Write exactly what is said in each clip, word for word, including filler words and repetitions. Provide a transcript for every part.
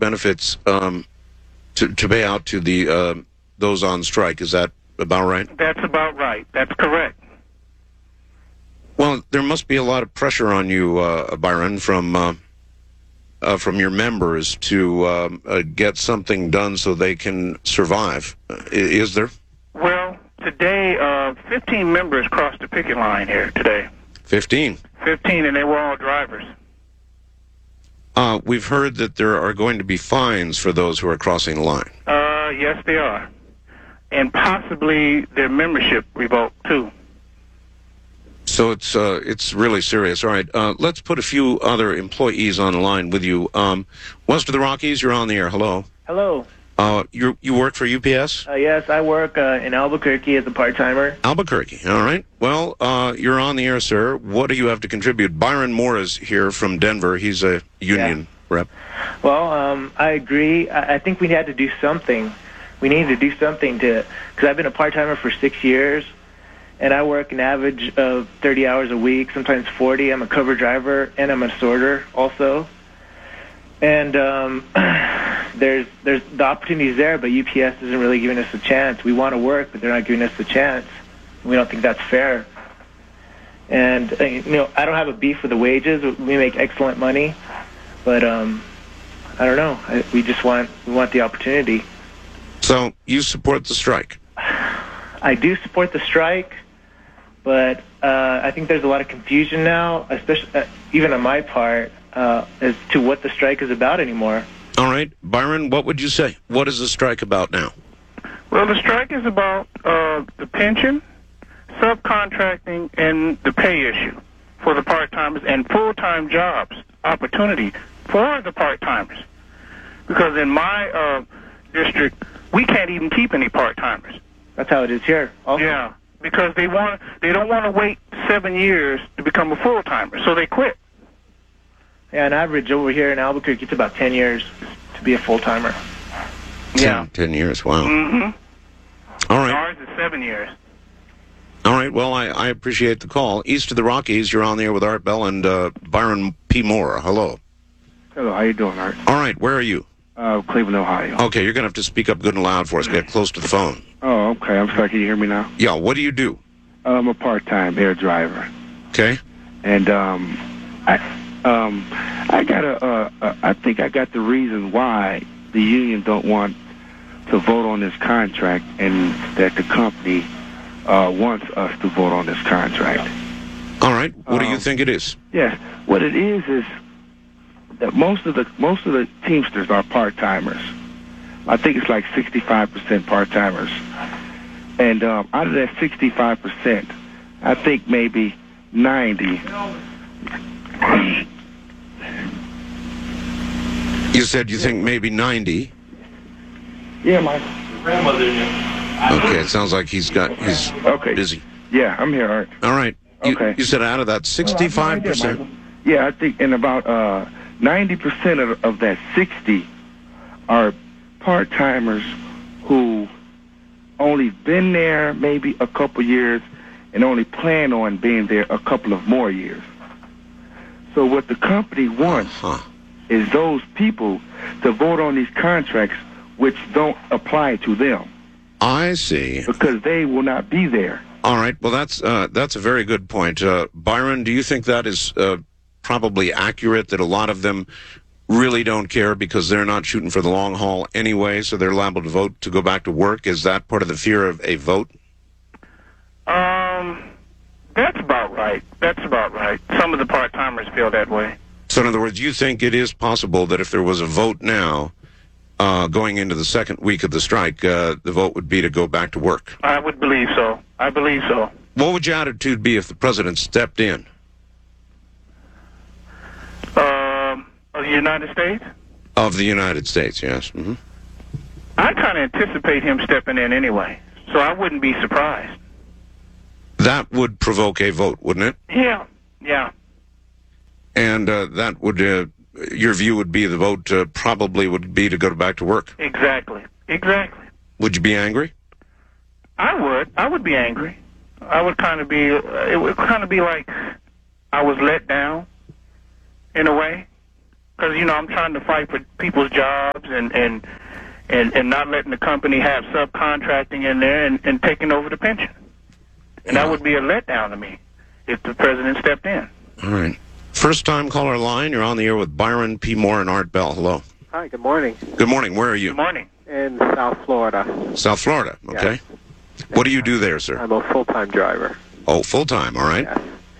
benefits um, to, to pay out to the uh, those on strike. Is that about right? That's about right. That's correct. Well, there must be a lot of pressure on you, uh, Byron, from uh, uh, from your members to um, uh, get something done so they can survive. Uh, is there? Well, today, uh, fifteen members crossed the picket line here today. Fifteen. Fifteen, and they were all drivers. Uh, we've heard that there are going to be fines for those who are crossing the line. Uh, yes, they are, and possibly their membership revoked too. So it's uh, it's really serious. All right, uh, let's put a few other employees on the line with you. Um, West of the Rockies, you're on the air. Hello. Hello. Uh, you you work for U P S? Uh, yes, I work uh, in Albuquerque as a part-timer. Albuquerque. All right. Well, uh, you're on the air, sir. What do you have to contribute? Byron Moore is here from Denver. He's a union yeah. rep. Well, um, I agree. I, I think we had to do something. We needed to do something to, because I've been a part-timer for six years, and I work an average of thirty hours a week, sometimes forty. I'm a cover driver, and I'm a sorter also. And um, there's there's the opportunities there, but U P S isn't really giving us a chance. We want to work, but they're not giving us a chance. We don't think that's fair. And uh, you know, I don't have a beef with the wages. We make excellent money, but um, I don't know. I, we just want we want the opportunity. So you support the strike? I do support the strike, but uh, I think there's a lot of confusion now, especially uh, even on my part. Uh, as to what the strike is about anymore. All right. Byron, what would you say? What is the strike about now? Well, the strike is about uh, the pension, subcontracting, and the pay issue for the part-timers and full-time jobs, opportunity for the part-timers. Because in my uh, district, we can't even keep any part-timers. That's how it is here. Also. Yeah, because they want they don't want to wait seven years to become a full-timer, so they quit. Yeah, on average over here in Albuquerque, it's about ten years to be a full-timer. Yeah. Ten years, wow. Mm-hmm. All right. Ours is seven years. All right, well, I, I appreciate the call. East of the Rockies, you're on the air with Art Bell and uh, Byron P. Moore. Hello. Hello, how you doing, Art? All right, where are you? Uh, Cleveland, Ohio. Okay, you're going to have to speak up good and loud for us. Get close to the phone. Oh, okay. I'm sorry. Can you hear me now? Yeah, what do you do? I'm a part-time air driver. Okay. And um, I... Um, I got a, uh, uh, I think I got the reason why the union don't want to vote on this contract, and that the company uh, wants us to vote on this contract. All right. What um, do you think it is? Yes. What it is is that most of the most of the Teamsters are part timers. I think it's like sixty-five percent part timers, and um, out of that sixty-five percent, I think maybe ninety. You said you think maybe ninety. Yeah, my grandmother. Okay, it sounds like he's got he's okay. busy. Yeah, I'm here, Art. All right. You, okay. You said out of that sixty-five percent. Well, yeah, I think in about uh, ninety percent of, of that sixty are part timers who only been there maybe a couple years and only plan on being there a couple of more years. So what the company wants uh-huh. is those people to vote on these contracts which don't apply to them. I see. Because they will not be there. All right. Well, that's uh, that's a very good point. Uh, Byron, do you think that is uh, probably accurate, that a lot of them really don't care because they're not shooting for the long haul anyway, so they're liable to vote to go back to work? Is that part of the fear of a vote? Um... That's about right. That's about right. Some of the part-timers feel that way. So, in other words, you think it is possible that if there was a vote now, uh, going into the second week of the strike, uh, the vote would be to go back to work? I would believe so. I believe so. What would your attitude be if the president stepped in? Um, of the United States? Of the United States, yes. Mm-hmm. I kind of anticipate him stepping in anyway, so I wouldn't be surprised. That would provoke a vote, wouldn't it? Yeah, yeah. And uh, that would, uh, your view would be the vote uh, probably would be to go back to work. Exactly, exactly. Would you be angry? I would. I would be angry. I would kind of be, uh, it would kind of be like I was let down in a way. Because, you know, I'm trying to fight for people's jobs jobs and and and, and not letting the company have subcontracting in there and, and taking over the pension. And that would be a letdown to me if the president stepped in. All right. First time caller line. You're on the air with Byron P. Moore and Art Bell. Hello. Hi, good morning. Good morning. Where are you? Good morning. In South Florida. South Florida. Okay. Yes. What do you do there, sir? I'm a full-time driver. Oh, full-time. All right. Yes.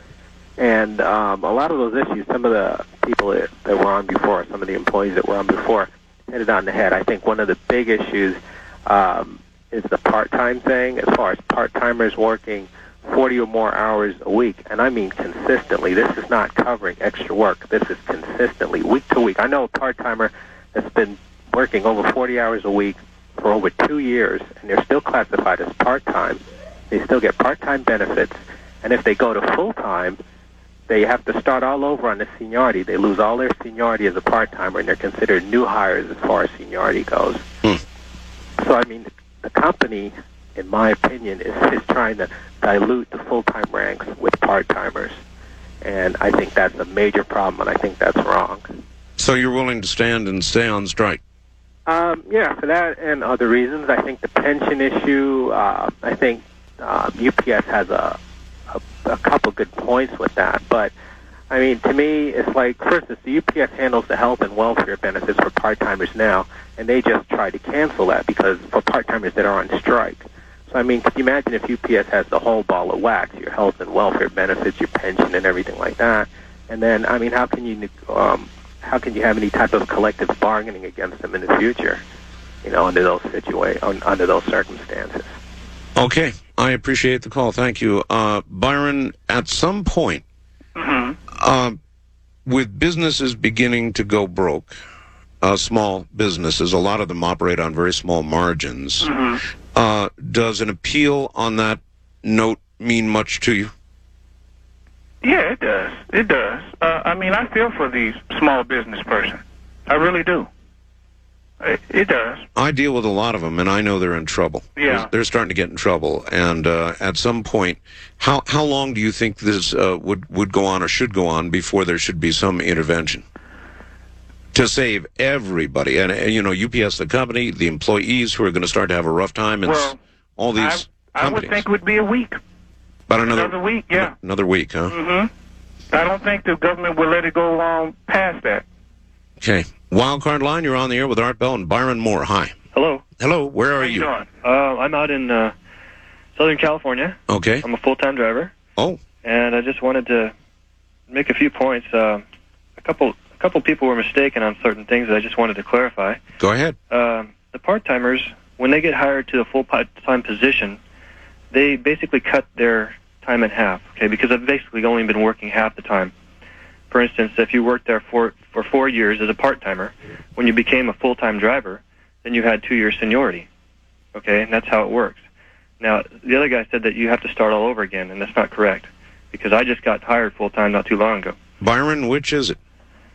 And um, a lot of those issues, some of the people that, that were on before, some of the employees that were on before, hit it on the head. I think one of the big issues um, is the part-time thing, as far as part-timers working forty or more hours a week, and I mean consistently. This is not covering extra work. This is consistently, week to week. I know a part-timer that's been working over forty hours a week for over two years, and they're still classified as part-time. They still get part-time benefits, and if they go to full-time, they have to start all over on the seniority. They lose all their seniority as a part-timer, and they're considered new hires as far as seniority goes. Hmm. So, I mean, the company, in my opinion, is, is trying to dilute the full-time ranks with part-timers. And I think that's a major problem, and I think that's wrong. So you're willing to stand and stay on strike? Um, yeah, for that and other reasons. I think the pension issue, uh, I think uh, U P S has a, a, a couple good points with that. But, I mean, to me, it's like, for instance, the U P S handles the health and welfare benefits for part-timers now, and they just tried to cancel that because for part-timers that are on strike. So, I mean, can you imagine if U P S has the whole ball of wax, your health and welfare benefits, your pension, and everything like that? And then, I mean, how can you um, how can you have any type of collective bargaining against them in the future? You know, under those situa- under those circumstances. Okay, I appreciate the call. Thank you, uh, Byron. At some point, Mm-hmm. uh, with businesses beginning to go broke, uh, small businesses, a lot of them operate on very small margins. Mm-hmm. Uh, does an appeal on that note mean much to you? Yeah, it does. It does. Uh, I mean, I feel for the small business person. I really do. It, it does. I deal with a lot of them, and I know they're in trouble. Yeah. They're, they're starting to get in trouble. And uh, at some point, how how long do you think this uh, would, would go on or should go on before there should be some intervention to save everybody? And, and you know, U P S, the company, the employees who are going to start to have a rough time, and Well, s- all these I, I companies. would think it would be a week. About another, Another week, yeah. Another week, huh? Mm-hmm. I don't think the government will let it go on past that. Okay. Wildcard line, you're on the air with Art Bell and Byron Moore. Hi. Hello. Hello, where are How you? doing? Uh, I'm out in uh, Southern California. Okay. I'm a full-time driver, Oh, and I just wanted to make a few points. Uh, a couple, a couple people were mistaken on certain things that I just wanted to clarify. go ahead. Uh, the part-timers, when they get hired to a full-time position, they basically cut their time in half. Okay, because I've basically only been working half the time. For instance, if you worked there for for four years as a part-timer, when you became a full-time driver, then you had two years seniority. Okay, and that's how it works. Now, the other guy said that you have to start all over again, and that's not correct, because I just got hired full-time not too long ago. Byron, which is it?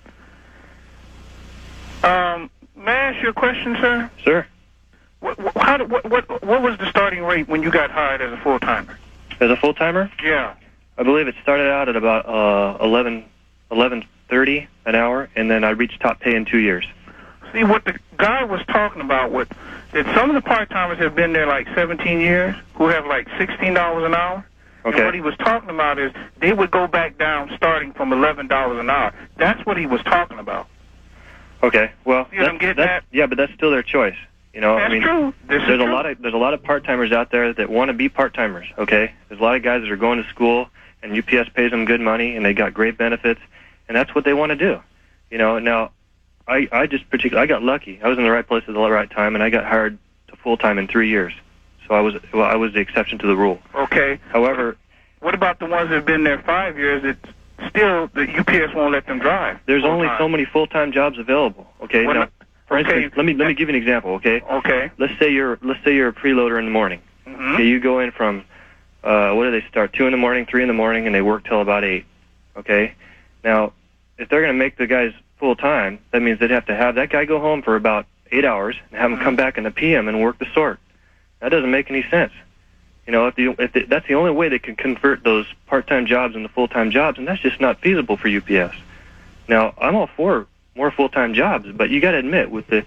Um, may I ask you a question, sir? Sir, What, what, how did, what, what, what was the starting rate when you got hired as a full-timer? as a full-timer, Yeah. I believe it started out at about uh, eleven, eleven thirty an hour, and then I reached top pay in two years. See, what the guy was talking about was that some of the part-timers have been there like seventeen years who have like sixteen dollars an hour. Okay. And what he was talking about is they would go back down starting from eleven dollars an hour. That's what he was talking about. Okay, well, You know what I'm that's, getting that's, at? yeah, but that's still their choice. You know, That's I mean, true. This is there's a true. lot of there's a lot of part-timers out there that want to be part-timers. Okay, there's a lot of guys that are going to school, and U P S pays them good money, and they got great benefits, and that's what they want to do. You know, now, I I just particularly I got lucky. I was in the right place at the right time, and I got hired to full-time in three years. So I was well, I was the exception to the rule. Okay. However, What about the ones that have been there five years that still the U P S won't let them drive? there's only full-time? so many full-time jobs available. Okay, What now, about- for okay. instance, let me let me give you an example. Okay, Okay. let's say you're let's say you're a preloader in the morning. Mm-hmm. Okay, you go in from, uh, what do they start? Two in the morning, three in the morning, and they work till about eight. Okay? Now, if they're going to make the guys full-time, that means they'd have to have that guy go home for about eight hours and have him come back in the P M and work the sort. That doesn't make any sense. You know, if, the, if the, that's the only way they can convert those part-time jobs into full-time jobs, and that's just not feasible for U P S. Now, I'm all for more full-time jobs, but you got to admit, with the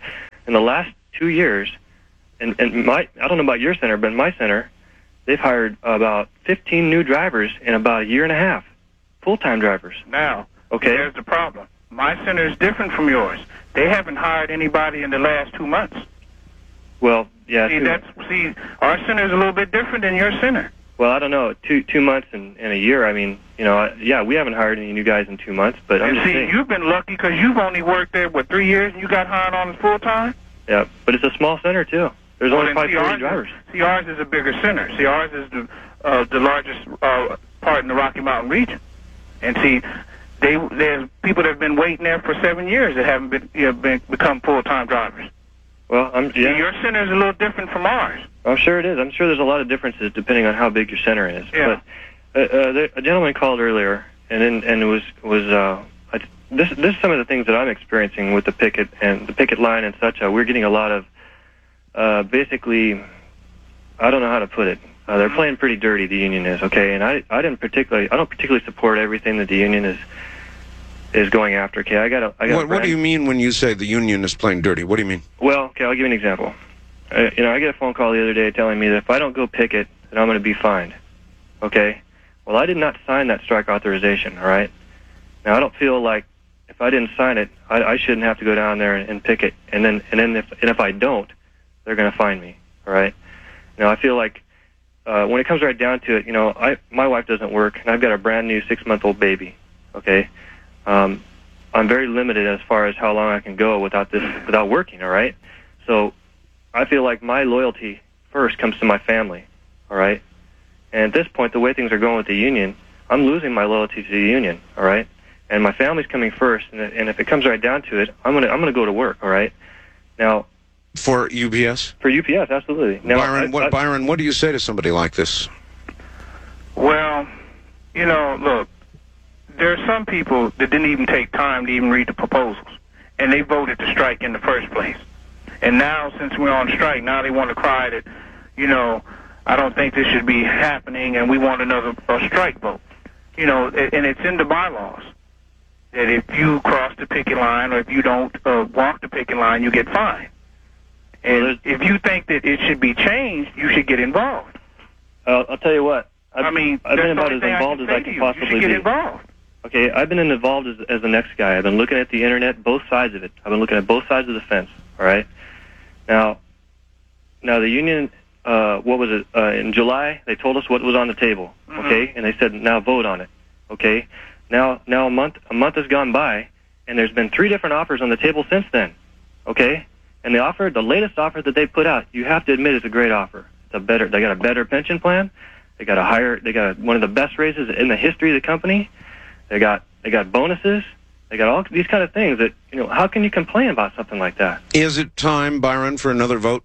in the last two years, and, and my I don't know about your center, but in my center, they've hired about fifteen new drivers in about a year and a half, full-time drivers. Now, Okay. there's the problem. My center is different from yours. They haven't hired anybody in the last two months. Well, yeah. See, two, that's see, our center is a little bit different than your center. well, I don't know. Two two months and, and a year. I mean, you know, I- yeah, we haven't hired any new guys in two months, but I'm And just see, saying. you've been lucky because you've only worked there, what, three years, and you got hired on full time? Yeah, but it's a small center too. There's Well, only then probably see, forty ours drivers. Is, see, ours is a bigger center. See, ours is the uh, the largest uh, part in the Rocky Mountain region. And see, they there's people that have been waiting there for seven years that haven't been, you know, been become full time drivers. Well, I'm See, yeah. your center is a little different from ours. I'm sure it is. I'm sure there's a lot of differences depending on how big your center is. Yeah. But uh, uh, there, a gentleman called earlier, and then, and it was was uh, I, this this is some of the things that I'm experiencing with the picket and the picket line and such. Uh, we're getting a lot of uh, basically, I don't know how to put it. Uh, they're playing pretty dirty. The union is, okay, and I I didn't particularly I don't particularly support everything that the union is is going after. Okay, I got a I got. a What, what friend- do you mean when you say the union is playing dirty? What do you mean? Well, okay, I'll give you an example. Uh, you know, I get a phone call the other day telling me that if I don't go picket, then I'm going to be fined. Okay? Well, I did not sign that strike authorization, all right? Now, I don't feel like if I didn't sign it, I, I shouldn't have to go down there and, and picket. And then, and then if, and if I don't, they're going to fine me, all right? Now, I feel like uh, when it comes right down to it, you know, I my wife doesn't work, and I've got a brand new six-month-old baby, okay? Um, I'm very limited as far as how long I can go without this, without working, all right? So I feel like my loyalty first comes to my family, all right? And at this point, the way things are going with the union, I'm losing my loyalty to the union, all right? And my family's coming first, and, and if it comes right down to it, I'm gonna I'm gonna go to work, all right? Now, For U P S? for U P S, absolutely. Now, Byron, I- what, I- Byron, what do you say to somebody like this? Well, you know, look, there are some people that didn't even take time to even read the proposals, and they voted to strike in the first place. And now, since we're on strike, now they want to cry that, you know, I don't think this should be happening, and we want another a strike vote. You know, and it's in the bylaws that if you cross the picket line or if you don't uh, walk the picket line, you get fined. And if you think that it should be changed, you should get involved. Uh, I'll tell you what. I've, I mean, I've that's been the about only as thing involved I as can I say to can you. possibly You should get be. involved. Okay, I've been involved as, as the next guy. I've been looking at the internet, both sides of it. I've been looking at both sides of the fence. All right. Now, now the union. Uh, what was it? Uh, in July, they told us what was on the table. Okay, Mm-hmm. and they said now vote on it. Okay. Now, now a month a month has gone by, and there's been three different offers on the table since then. Okay, and the offer, the latest offer that they put out, you have to admit it's a great offer. It's a better. They got a better pension plan. They got a higher. They got one of the best raises in the history of the company. They got they got bonuses. They got all these kind of things that, you know, how can you complain about something like that? Is it time, Byron, for another vote?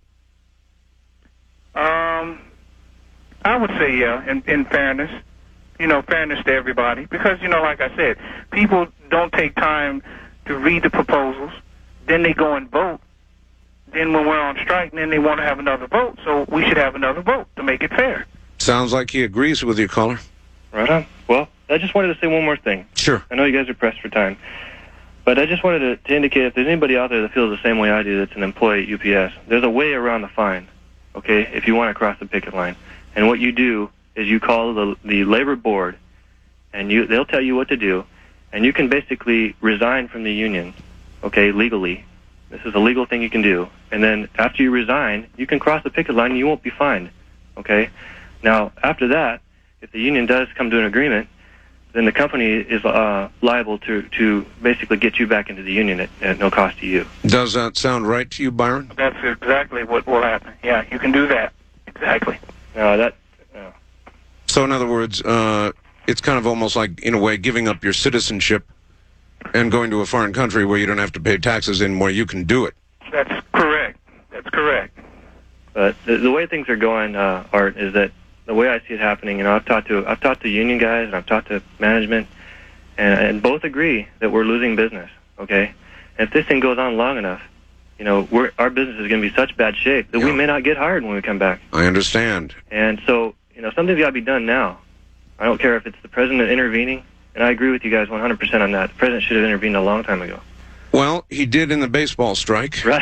Um, I would say yeah. In, in fairness, you know, fairness to everybody, because you know, like I said, people don't take time to read the proposals. Then they go and vote. Then when we're on strike, then they want to have another vote. So we should have another vote to make it fair. Sounds like he agrees with you, caller. Right on. Well, I just wanted to say one more thing. Sure. I know you guys are pressed for time, but I just wanted to, to indicate if there's anybody out there that feels the same way I do that's an employee at U P S, there's a way around the fine, okay, if you want to cross the picket line. And what you do is you call the, the labor board, and you they'll tell you what to do, and you can basically resign from the union, okay, legally. This is a legal thing you can do. And then after you resign, you can cross the picket line and you won't be fined, okay? Now, after that, if the union does come to an agreement, then the company is uh, liable to, to basically get you back into the union at, at no cost to you. Does that sound right to you, Byron? That's exactly what will happen. Yeah, you can do that. Exactly. Now, that... Uh, So, in other words, uh, it's kind of almost like, in a way, giving up your citizenship and going to a foreign country where you don't have to pay taxes in, where you can do it. That's correct. That's correct. but the, the way things are going, uh, Art, is that the way I see it happening, you know, I've talked to I've talked to union guys and I've talked to management, and, and both agree that we're losing business. Okay, and if this thing goes on long enough, you know, we're, our business is going to be such bad shape that Yeah. we may not get hired when we come back. I understand. And so, you know, something's got to be done now. I don't care if it's the president intervening, and I agree with you guys one hundred percent on that. The president should have intervened a long time ago. Well, he did in the baseball strike. Right.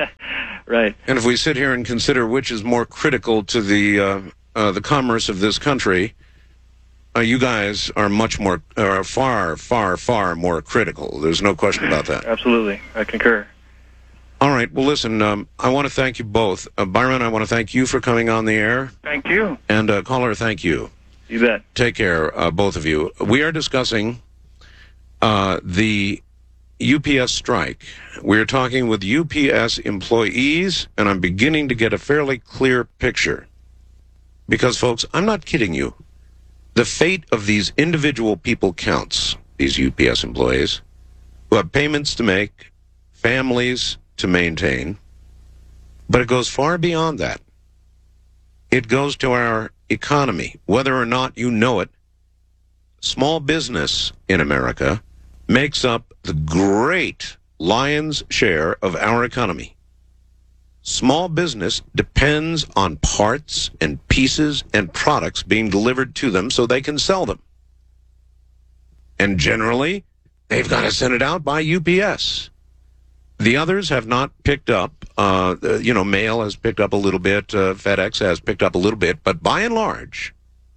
Right. And if we sit here and consider which is more critical to the uh, uh, the commerce of this country, uh, you guys are much more, are far, far, far more critical. There's no question about that. Absolutely. I concur. All right. Well, listen, um, I want to thank you both. Uh, Byron, I want to thank you for coming on the air. Thank you. And uh, caller, thank you. You bet. Take care, uh, both of you. We are discussing uh, the U P S strike. We're talking with U P S employees, and I'm beginning to get a fairly clear picture. Because, folks, I'm not kidding you. The fate of these individual people counts, these U P S employees, who have payments to make, families to maintain, but it goes far beyond that. It goes to our economy. Whether or not you know it, small business in America makes up the great lion's share of our economy. Small business depends on parts and pieces and products being delivered to them so they can sell them. And generally, they've got to send it out by U P S. The others have not picked up, uh, you know, mail has picked up a little bit, uh, FedEx has picked up a little bit, but by and large,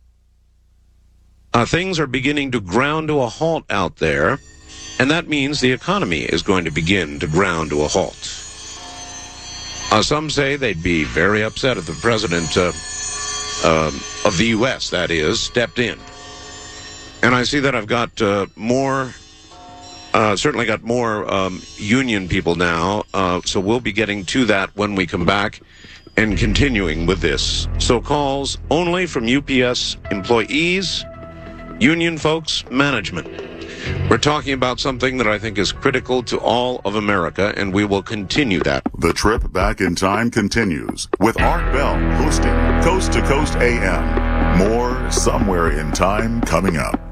uh, things are beginning to ground to a halt out there, and that means the economy is going to begin to ground to a halt. Uh, some say they'd be very upset if the president uh, uh, of the U S, that is, stepped in. And I see that I've got uh, more... Uh, certainly got more um, union people now, uh, so we'll be getting to that when we come back and continuing with this. So calls only from U P S employees, union folks, management. We're talking about something that I think is critical to all of America, and we will continue that. The trip back in time continues with Art Bell hosting Coast to Coast A M. More Somewhere in Time coming up.